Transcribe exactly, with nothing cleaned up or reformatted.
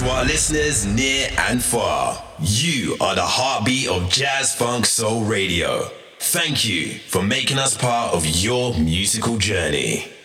To our listeners near and far, you are the heartbeat of Jazz Funk Soul Radio. Thank you for making us part of your musical journey.